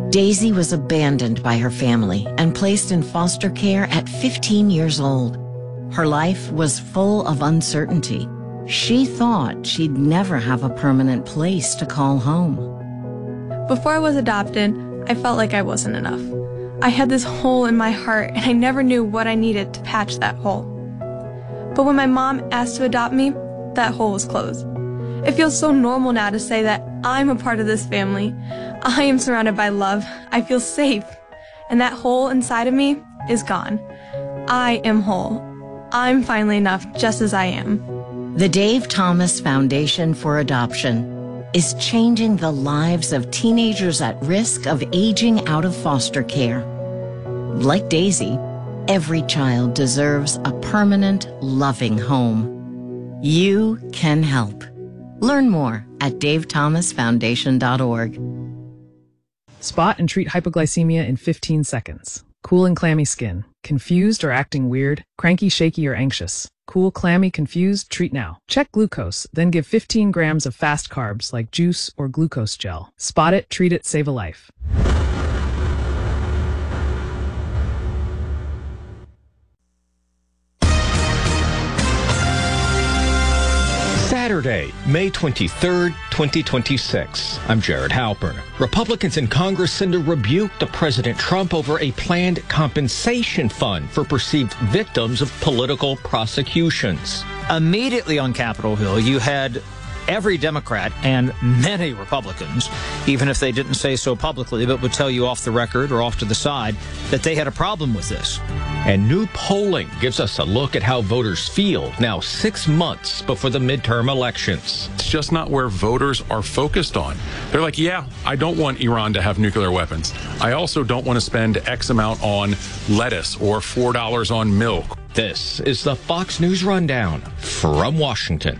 Daisy was abandoned by her family and placed in foster care at 15 years old. Her life was full of uncertainty. She thought she'd never have a permanent place to call home. Before I was adopted, I felt like I wasn't enough. I had this hole in my heart, and I never knew what I needed to patch that hole. But when my mom asked to adopt me, that hole was closed. It feels so normal now to say that I'm a part of this family. I am surrounded by love. I feel safe. And that hole inside of me is gone. I am whole. I'm finally enough just as I am. The Dave Thomas Foundation for Adoption is changing the lives of teenagers at risk of aging out of foster care. Like Daisy, every child deserves a permanent, loving home. You can help. Learn more at davethomasfoundation.org. Spot and treat hypoglycemia in 15 seconds. Cool and clammy skin. Confused or acting weird? Cranky, shaky, or anxious? Cool, clammy, confused? Treat now. Check glucose, then give 15 grams of fast carbs like juice or glucose gel. Spot it, treat it, save a life. Saturday, May 23rd, 2026. I'm Jared Halpern. Republicans in Congress send a rebuke to President Trump over a planned compensation fund for perceived victims of political prosecutions. Immediately on Capitol Hill, you had every Democrat and many Republicans, even if they didn't say so publicly, but would tell you off the record or off to the side that they had a problem with this. And new polling gives us a look at how voters feel now 6 months before the midterm elections. It's just not where voters are focused on. They're like, yeah, I don't want Iran to have nuclear weapons. I also don't want to spend X amount on lettuce or $4 on milk. This is the Fox News Rundown from Washington.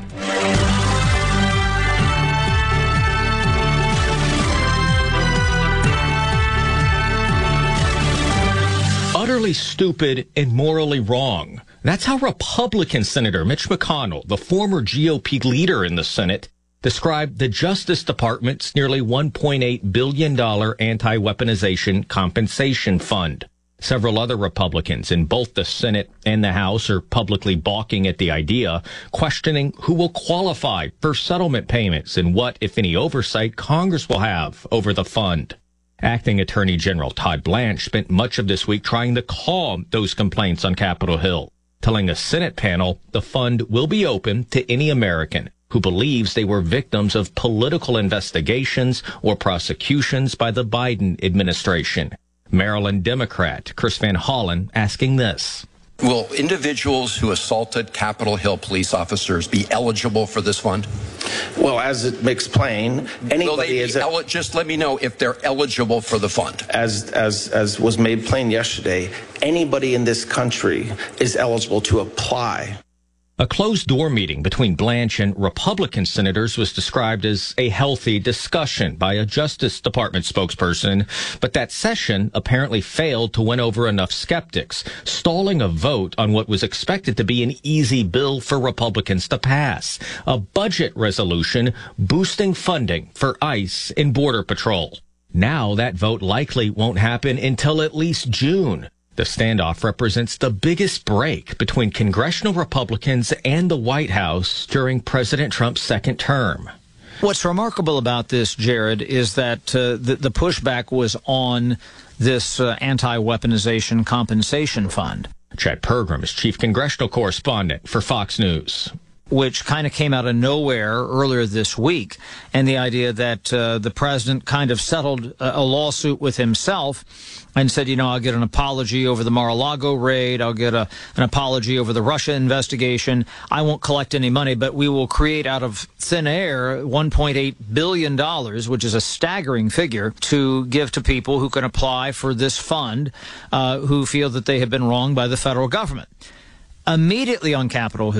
Utterly stupid and morally wrong. That's how Republican Senator Mitch McConnell, the former GOP leader in the Senate, described the Justice Department's nearly $1.8 billion anti-weaponization compensation fund. Several other Republicans in both the Senate and the House are publicly balking at the idea, questioning who will qualify for settlement payments and what, if any, oversight Congress will have over the fund. Acting Attorney General Todd Blanche spent much of this week trying to calm those complaints on Capitol Hill, telling a Senate panel the fund will be open to any American who believes they were victims of political investigations or prosecutions by the Biden administration. Maryland Democrat Chris Van Hollen asking this. Will individuals who assaulted Capitol Hill police officers be eligible for this fund? Well, as it makes plain, anybody is just let me know if they're eligible for the fund. As was made plain yesterday, anybody in this country is eligible to apply. A closed-door meeting between Blanche and Republican senators was described as a healthy discussion by a Justice Department spokesperson, but that session apparently failed to win over enough skeptics, stalling a vote on what was expected to be an easy bill for Republicans to pass, a budget resolution boosting funding for ICE and Border Patrol. Now that vote likely won't happen until at least June. The standoff represents the biggest break between congressional Republicans and the White House during President Trump's second term. What's remarkable about this, Jared, is that the pushback was on this anti-weaponization compensation fund. Chad Pergram is chief congressional correspondent for Fox News, which kind of came out of nowhere earlier this week, and the idea that the president kind of settled a lawsuit with himself and said, you know, I'll get an apology over the Mar-a-Lago raid, I'll get an apology over the Russia investigation, I won't collect any money, but we will create out of thin air $1.8 billion, which is a staggering figure, to give to people who can apply for this fund who feel that they have been wronged by the federal government. Immediately on Capitol Hill,